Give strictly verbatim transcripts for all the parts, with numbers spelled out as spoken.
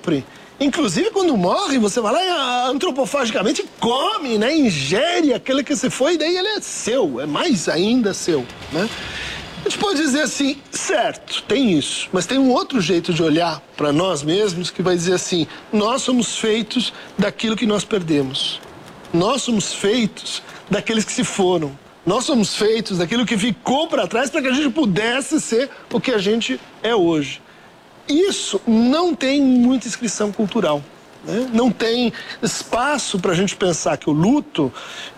sempre. Inclusive, quando morre, você vai lá e antropofagicamente come, né? Ingere aquele que você foi, e daí ele é seu, é mais ainda seu, né? A gente pode dizer assim, certo, tem isso, mas tem um outro jeito de olhar para nós mesmos que vai dizer assim, nós somos feitos daquilo que nós perdemos. Nós somos feitos daqueles que se foram. Nós somos feitos daquilo que ficou para trás para que a gente pudesse ser o que a gente é hoje. Isso não tem muita inscrição cultural, né? Não tem espaço para a gente pensar que o luto,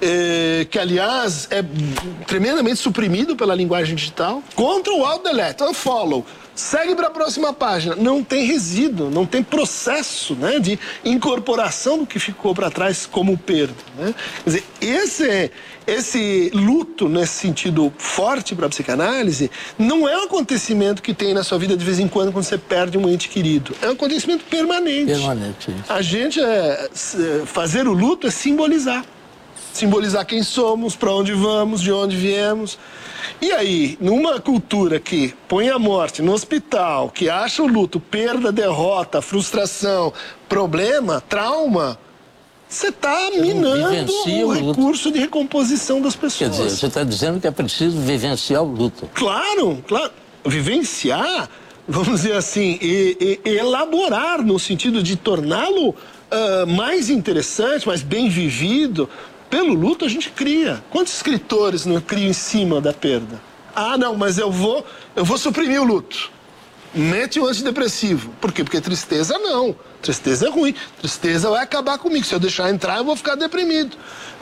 eh, que aliás é tremendamente suprimido pela linguagem digital, contra o alt delete, unfollow, segue para a próxima página. Não tem resíduo, não tem processo, né, de incorporação do que ficou para trás como perda, né? Quer dizer, esse, esse luto, nesse sentido forte para a psicanálise, não é um acontecimento que tem na sua vida de vez em quando, quando você perde um ente querido. É um acontecimento permanente. Permanente. A gente, é, fazer o luto é simbolizar. Simbolizar quem somos, para onde vamos, de onde viemos. E aí, numa cultura que põe a morte no hospital, que acha o luto perda, derrota, frustração, problema, trauma, você está minando o recurso de recomposição das pessoas. Quer dizer, você está dizendo que é preciso vivenciar o luto. Claro, claro. Vivenciar, vamos dizer assim, e, e, elaborar no sentido de torná-lo uh, mais interessante, mais bem vivido. Pelo luto a gente cria. Quantos escritores não criam em cima da perda? Ah, não, mas eu vou, eu vou suprimir o luto. Mete o antidepressivo. Por quê? Porque tristeza não. Tristeza é ruim. Tristeza vai acabar comigo. Se eu deixar entrar, eu vou ficar deprimido.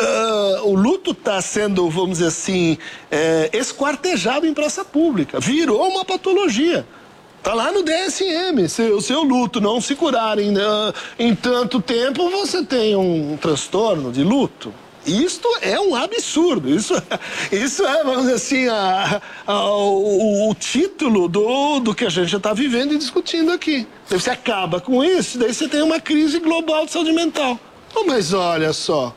Uh, o luto está sendo, vamos dizer assim, é, esquartejado em praça pública. Virou uma patologia. Está lá no D S M. Se o seu luto não se curar em, uh, em tanto tempo, você tem um transtorno de luto. Isto é um absurdo, isso, isso é, vamos dizer assim, a, a, o, o título do, do que a gente já está vivendo e discutindo aqui. Daí você acaba com isso, daí você tem uma crise global de saúde mental. Oh, mas olha só.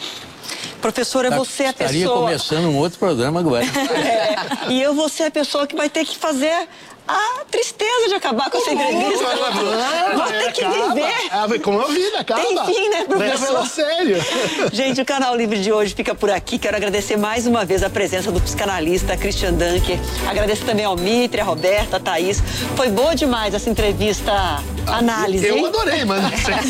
Professora, você é a pessoa... Estaria começando um outro programa agora. É, e eu vou ser a pessoa que vai ter que fazer a tristeza de acabar com essa entrevista. Vou ter que viver. Ah, como a vida, acaba. Tem fim, né, professor? Leva a sério. Gente, o Canal Livre de hoje fica por aqui. Quero agradecer mais uma vez a presença do psicanalista Christian Dunker. Agradeço também ao Mitre, a Roberta, a Thaís. Foi boa demais essa entrevista análise. Eu hein? adorei, mas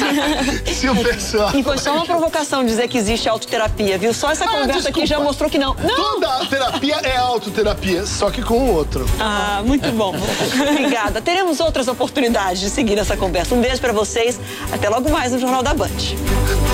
se o pessoal... E foi só uma provocação dizer que existe autoterapia, viu? Só essa Ah, conversa desculpa. aqui já mostrou que não. Não! Toda terapia é autoterapia, só que com o outro. Ah, muito bom. Obrigada. Teremos outras oportunidades de seguir essa conversa. Um beijo pra vocês. Até logo mais no Jornal da Band.